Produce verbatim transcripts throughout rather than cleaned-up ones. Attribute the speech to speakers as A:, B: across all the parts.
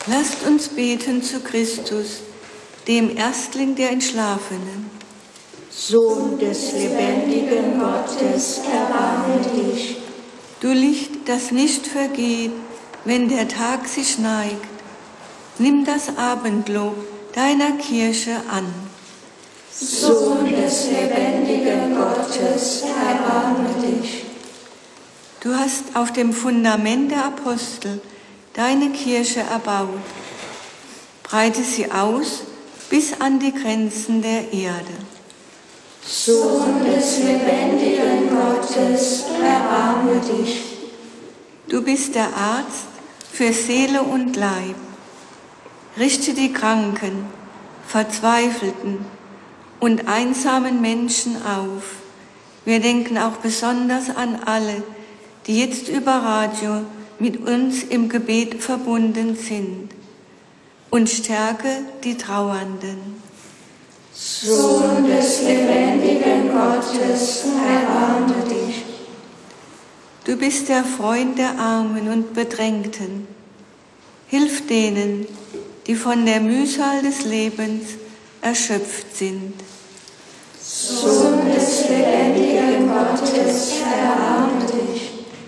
A: Lasst uns beten zu Christus, dem Erstling der Entschlafenen.
B: Sohn des lebendigen Gottes, erbarme dich.
A: Du Licht, das nicht vergeht, wenn der Tag sich neigt, nimm das Abendlob deiner Kirche an.
B: Sohn des lebendigen Gottes, erbarme dich.
A: Du hast auf dem Fundament der Apostel deine Kirche erbaut. Breite sie aus bis an die Grenzen der Erde.
B: Sohn des lebendigen Gottes, erbarme dich.
A: Du bist der Arzt für Seele und Leib. Richte die Kranken, Verzweifelten und einsamen Menschen auf. Wir denken auch besonders an alle, die jetzt über Radio mit uns im Gebet verbunden sind. Und stärke die Trauernden.
B: Sohn des lebendigen Gottes, erbarme dich.
A: Du bist der Freund der Armen und Bedrängten. Hilf denen, die von der Mühsal des Lebens erschöpft sind.
B: Sohn des lebendigen Gottes, erbarme dich.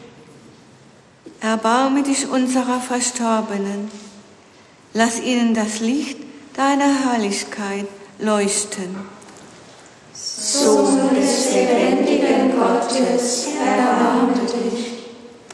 A: Erbarme dich unserer Verstorbenen. Lass ihnen das Licht deiner Herrlichkeit leuchten.
B: Sohn des lebendigen Gottes, erbarme dich.